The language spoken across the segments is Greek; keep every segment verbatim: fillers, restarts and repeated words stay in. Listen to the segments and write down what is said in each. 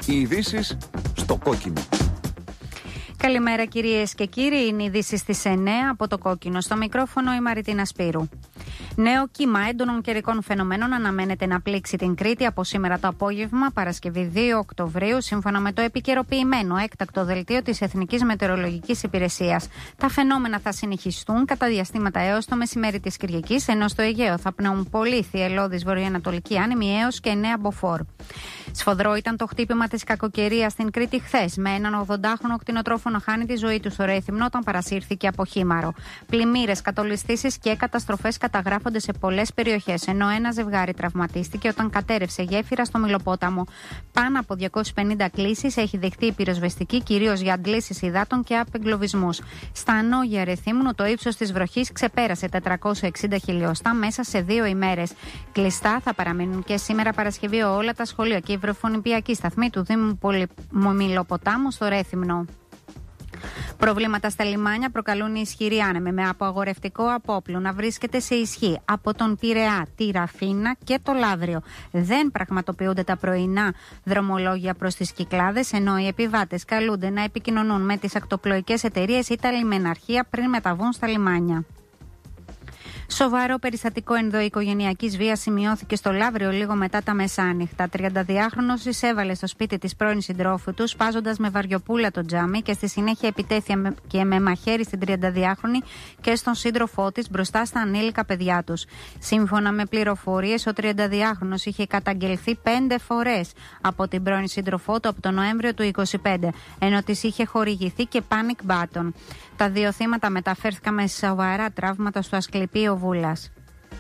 Οι ειδήσεις στο κόκκινο. Καλημέρα κυρίες και κύριοι, είναι οι ειδήσεις στις εννέα από το κόκκινο. Στο μικρόφωνο η Μαριτίνα Σπύρου. Νέο κύμα έντονων καιρικών φαινομένων αναμένεται να πλήξει την Κρήτη από σήμερα το απόγευμα, Παρασκευή δύο Οκτωβρίου, σύμφωνα με το επικαιροποιημένο έκτακτο δελτίο της Εθνικής Μετεωρολογικής Υπηρεσίας. Τα φαινόμενα θα συνεχιστούν κατά διαστήματα έως το μεσημέρι της Κυριακής, ενώ στο Αιγαίο θα πνέουν πολύ θυελλώδης βορειοανατολική άνεμη έως και εννέα μποφόρ. Σφοδρό ήταν το χτύπημα της κακοκαιρίας στην Κρήτη χθες, με έναν ογδοντάχρονο κτηνοτρόφο να χάνει τη ζωή του στο Ρέθυμνο όταν παρασύρθηκε από χήμαρο. Πλημμύρες, κατολισθήσεις και καταστροφές καταγράφονται σε πολλές περιοχές, ενώ ένα ζευγάρι τραυματίστηκε όταν κατέρευσε γέφυρα στο Μυλοπόταμο. Πάνω από διακόσιες πενήντα κλήσεις έχει δεχτεί η πυροσβεστική, κυρίως για αντλήσεις υδάτων και απεγκλωβισμούς. Στα ανώγεια Ρεθύμνου το ύψος της βροχής ξεπέρασε τετρακόσια εξήντα χιλιοστά μέσα σε δύο ημέρες. Κλειστά θα παραμείνουν και σήμερα Παρασκευή όλα τα σχολεία και η βρεφονιπιακή σταθμή του Δήμου Μυλοποτάμου στο Ρέθυμνο. Προβλήματα στα λιμάνια προκαλούν οι ισχυροί άνεμοι με απαγορευτικό απόπλου να βρίσκεται σε ισχύ από τον Πειραιά, τη Ραφίνα και το Λαύριο. Δεν πραγματοποιούνται τα πρωινά δρομολόγια προς τις Κυκλάδες, ενώ οι επιβάτες καλούνται να επικοινωνούν με τις ακτοπλοϊκές εταιρείες ή τα λιμεναρχεία πριν μεταβούν στα λιμάνια. Σοβαρό περιστατικό ενδοοικογενειακής βίας σημειώθηκε στο Λαύριο λίγο μετά τα μεσάνυχτα. τριανταδυάχρονος εισέβαλε στο σπίτι της πρώην συντρόφου του, σπάζοντας με βαριοπούλα το τζάμι και στη συνέχεια επιτέθη και με μαχαίρι στην τριανταδυάχρονη και στον σύντροφό της μπροστά στα ανήλικα παιδιά τους. Σύμφωνα με πληροφορίες, ο τριανταδυάχρονος είχε καταγγελθεί πέντε φορές από την πρώην σύντροφό του από τον Νοέμβριο του είκοσι πέντε, ενώ της είχε χορηγηθεί και panic button. Τα δύο θύματα μεταφέρθηκαν με σοβαρά τραύματα στο Ασκληπείο Βούλας.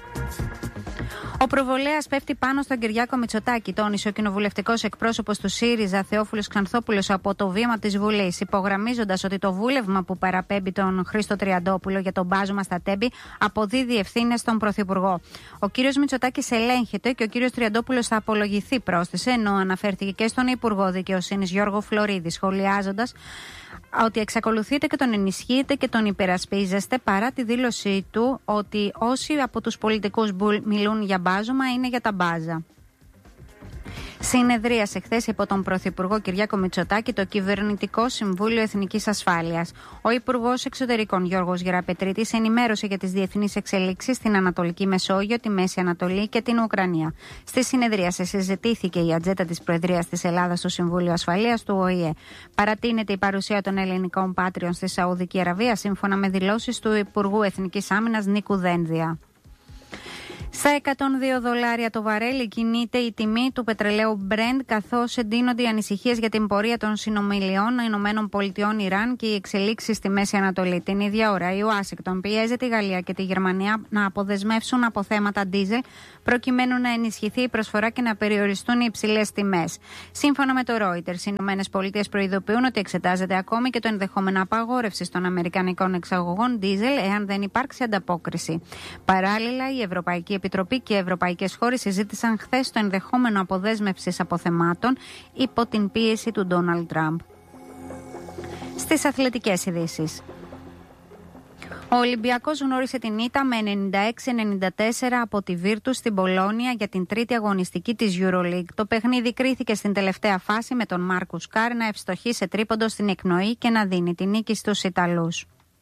Ο προβολέας πέφτει πάνω στον Κυριάκο Μητσοτάκη, τόνισε ο κοινοβουλευτικός εκπρόσωπος του ΣΥΡΙΖΑ Θεόφιλος Ξανθόπουλος από το βήμα της Βουλής, υπογραμμίζοντας ότι το βούλευμα που παραπέμπει τον Χρήστο Τριαντόπουλο για τον μπάζωμα στα Τέμπη αποδίδει ευθύνες στον Πρωθυπουργό. Ο κύριος Μητσοτάκης ελέγχεται και ο κύριος Τριαντόπουλος θα απολογηθεί, πρόσθεσε, ενώ αναφέρθηκε και στον Υπουργό Δικαιοσύνης Γιώργο Φλωρίδη, σχολιάζοντας ότι εξακολουθείτε και τον ενισχύετε και τον υπερασπίζεστε, παρά τη δήλωσή του ότι όσοι από τους πολιτικούς που μιλούν για μπάζωμα είναι για τα μπάζα. Συνεδρίασε χθες υπό τον Πρωθυπουργό Κυριάκο Μητσοτάκη το Κυβερνητικό Συμβούλιο Εθνικής Ασφάλειας. Ο Υπουργός Εξωτερικών Γιώργος Γεραπετρίτης ενημέρωσε για τις διεθνείς εξελίξεις στην Ανατολική Μεσόγειο, τη Μέση Ανατολή και την Ουκρανία. Στη συνεδρίαση συζητήθηκε η ατζέντα της Προεδρίας της Ελλάδας στο Συμβούλιο Ασφαλείας του Ο Η Ε. Παρατείνεται η παρουσία των ελληνικών πάτριων στη Σαουδική Αραβία, σύμφωνα με δηλώσεις του Υπουργού Εθνικής Άμυνας Νίκου Δένδια. Στα εκατόν δύο δολάρια το βαρέλι κινείται η τιμή του πετρελαίου Brent, καθώς εντείνονται οι ανησυχίες για την πορεία των συνομιλιών ΗΠΑ, Ιράν και οι εξελίξεις στη Μέση Ανατολή. Την ίδια ώρα η Ουάσιγκτον πιέζει τη Γαλλία και τη Γερμανία να αποδεσμεύσουν από θέματα ντίζελ, προκειμένου να ενισχυθεί η προσφορά και να περιοριστούν οι υψηλές τιμές. Σύμφωνα με το Reuters, οι ΗΠΑ προειδοποιούν ότι εξετάζεται ακόμη και το ενδεχόμενο απαγόρευση των αμερικανικών εξαγωγών ντίζελ εάν δεν υπάρξει ανταπόκριση. Παράλληλα, η Ευρωπαϊκή Επιτροπή και οι ευρωπαϊκές χώρες συζήτησαν χθες το ενδεχόμενο αποδέσμευσης αποθεμάτων υπό την πίεση του Ντόναλντ Τραμπ. Στις αθλητικές ειδήσεις. Ο Ολυμπιακός γνώρισε την ήττα με ενενήντα έξι ενενήντα τέσσερα από τη Βίρτους στην Πολόνια για την τρίτη αγωνιστική της EuroLeague. Το παιχνίδι κρίθηκε στην τελευταία φάση με τον Μάρκους Κάρ να ευστοχεί σε τρίποντο στην εκνοή και να δίνει την νίκη στους Ιταλούς.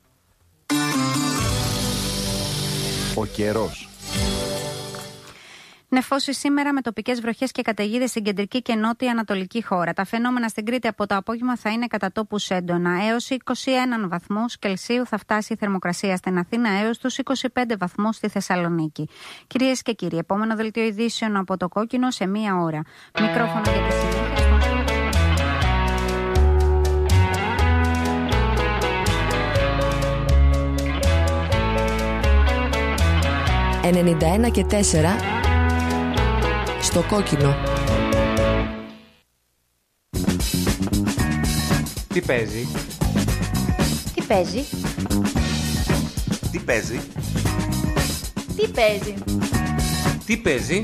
Ο καιρός. Νεφώσει σήμερα με τοπικές βροχές και καταιγίδες στην κεντρική και νότια ανατολική χώρα. Τα φαινόμενα στην Κρήτη από το απόγευμα θα είναι κατά τόπους έντονα. Έως είκοσι ένα βαθμούς Κελσίου θα φτάσει η θερμοκρασία στην Αθήνα, έως τους είκοσι πέντε βαθμούς στη Θεσσαλονίκη. Κυρίες και κύριοι, επόμενο δελτίο ειδήσεων από το κόκκινο σε μία ώρα. Μικρόφωνο για τη συνέχεια. ενενήντα ένα και τέσσερα στο κόκκινο. Τι παίζει? Τι παίζει? Τι παίζει? Τι παίζει? Τι παίζει?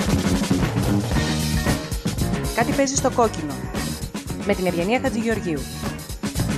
Κάτι παίζει στο κόκκινο. Με την Ευγενία Χατζηγεωργίου.